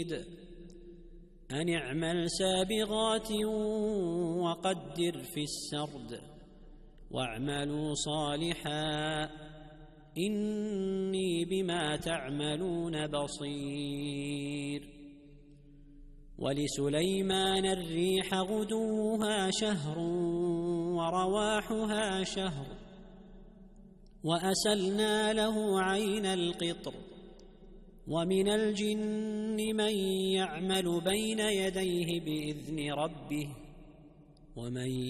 شديد أن اعمل سابغات وقدر في السرد واعملوا صالحا إني بما تعملون بصير. ولسليمان الريح غدوها شهر ورواحها شهر وأسلنا له عين القطر ومن الجن من يعمل بين يديه بإذن ربه ومن